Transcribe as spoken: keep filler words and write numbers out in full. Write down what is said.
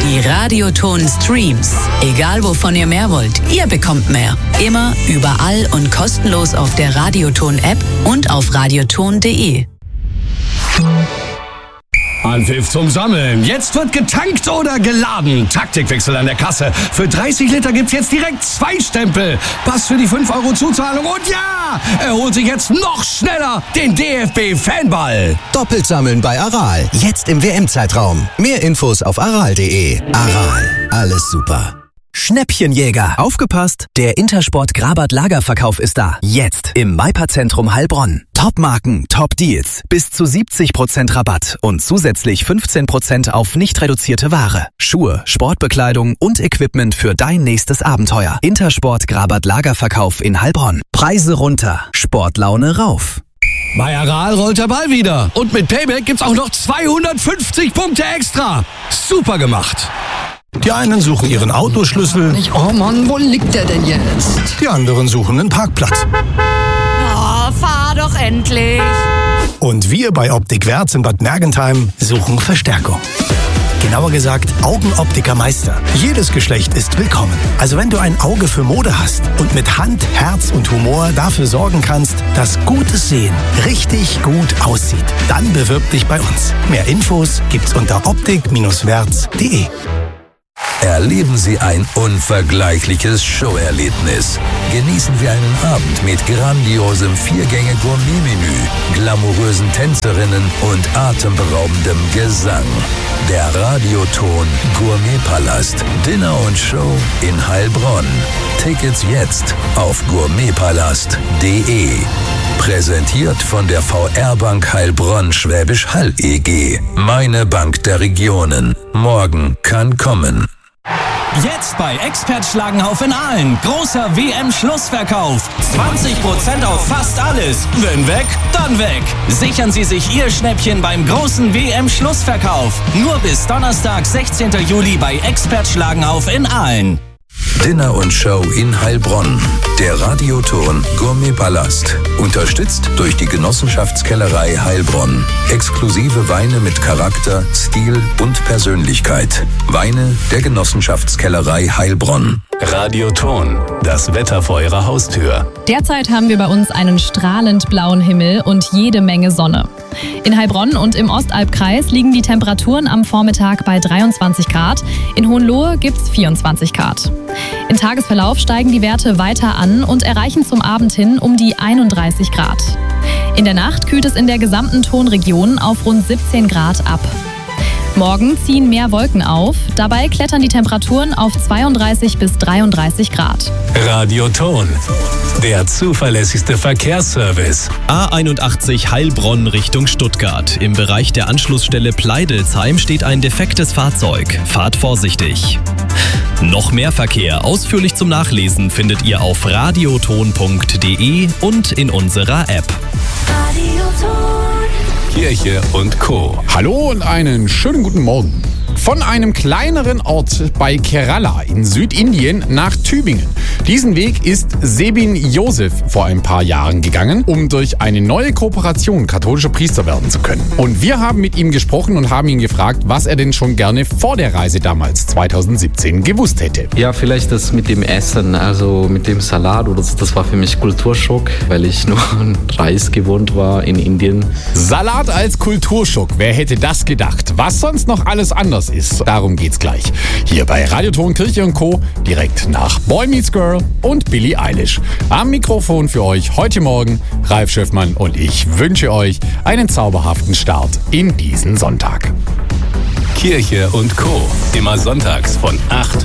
Die Radioton-Streams. Egal wovon ihr mehr wollt, ihr bekommt mehr. Immer, überall und kostenlos auf der Radioton-App und auf radioton punkt de. Anpfiff zum Sammeln. Jetzt wird getankt oder geladen. Taktikwechsel an der Kasse. Für dreißig Liter gibt's jetzt direkt zwei Stempel. Pass für die fünf Euro Zuzahlung. Und ja, er holt sich jetzt noch schneller den D F B-Fanball. Doppelt sammeln bei Aral. Jetzt im W M-Zeitraum. Mehr Infos auf aral punkt de. Aral. Alles super. Schnäppchenjäger. Aufgepasst! Der Intersport Grabat Lagerverkauf ist da. Jetzt im Maipa-Zentrum Heilbronn. Top-Marken, Top-Deals. Bis zu siebzig Prozent Rabatt und zusätzlich fünfzehn Prozent auf nicht reduzierte Ware. Schuhe, Sportbekleidung und Equipment für dein nächstes Abenteuer. Intersport Grabat Lagerverkauf in Heilbronn. Preise runter, Sportlaune rauf. Bei Aral rollt der Ball wieder. Und mit Payback gibt's auch noch zweihundertfünfzig Punkte extra. Super gemacht. Die einen suchen ihren Autoschlüssel. Ich, oh Mann, wo liegt der denn jetzt? Die anderen suchen einen Parkplatz. Oh, fahr doch endlich. Und wir bei Optik Werz in Bad Mergentheim suchen Verstärkung. Genauer gesagt, Augenoptikermeister. Jedes Geschlecht ist willkommen. Also wenn du ein Auge für Mode hast und mit Hand, Herz und Humor dafür sorgen kannst, dass gutes Sehen richtig gut aussieht, dann bewirb dich bei uns. Mehr Infos gibt's unter optik Werz punkt de. Erleben Sie ein unvergleichliches Showerlebnis. Genießen Sie einen Abend mit grandiosem Viergänge-Gourmet-Menü, glamourösen Tänzerinnen und atemberaubendem Gesang. Der Radioton Gourmetpalast. Dinner und Show in Heilbronn. Tickets jetzt auf gourmetpalast punkt de. Präsentiert von der V R-Bank Heilbronn Schwäbisch Hall E G. Meine Bank der Regionen. Morgen kann kommen. Jetzt bei Expert Schlagenhauf in Aalen. Großer W M-Schlussverkauf. zwanzig Prozent auf fast alles. Wenn weg, dann weg. Sichern Sie sich Ihr Schnäppchen beim großen W M-Schlussverkauf. Nur bis Donnerstag, sechzehnten Juli bei Expert Schlagenhauf in Aalen. Dinner und Show in Heilbronn. Der Radioton Gourmetpalast. Unterstützt durch die Genossenschaftskellerei Heilbronn. Exklusive Weine mit Charakter, Stil und Persönlichkeit. Weine der Genossenschaftskellerei Heilbronn. Radioton. Das Wetter vor Ihrer Haustür. Derzeit haben wir bei uns einen strahlend blauen Himmel und jede Menge Sonne. In Heilbronn und im Ostalbkreis liegen die Temperaturen am Vormittag bei dreiundzwanzig Grad. In Hohenlohe gibt's vierundzwanzig Grad. Im Tagesverlauf steigen die Werte weiter an und erreichen zum Abend hin um die einunddreißig Grad. In der Nacht kühlt es in der gesamten Tonregion auf rund siebzehn Grad ab. Morgen ziehen mehr Wolken auf, dabei klettern die Temperaturen auf zweiunddreißig bis dreiunddreißig Grad. Radioton, der zuverlässigste Verkehrsservice. A einundachtzig Heilbronn Richtung Stuttgart. Im Bereich der Anschlussstelle Pleidelsheim steht ein defektes Fahrzeug. Fahrt vorsichtig. Noch mehr Verkehr ausführlich zum Nachlesen findet ihr auf radioton punkt de und in unserer App. Radioton. Kirche und Co. Hallo und einen schönen guten Morgen. Von einem kleineren Ort bei Kerala in Südindien nach Tübingen. Diesen Weg ist Sebin Josef vor ein paar Jahren gegangen, um durch eine neue Kooperation katholischer Priester werden zu können. Und wir haben mit ihm gesprochen und haben ihn gefragt, was er denn schon gerne vor der Reise damals zweitausendsiebzehn gewusst hätte. Ja, vielleicht das mit dem Essen, also mit dem Salat oder so, das war für mich Kulturschock, weil ich nur an Reis gewohnt war in Indien. Salat als Kulturschock, wer hätte das gedacht? Was sonst noch alles anders ist, darum geht's gleich. Hier bei Radioton Kirche und Co. direkt nach Boy Meets Girl und Billie Eilish. Am Mikrofon für euch heute Morgen Ralf Schöffmann und ich wünsche euch einen zauberhaften Start in diesen Sonntag. Kirche und Co. Immer sonntags von acht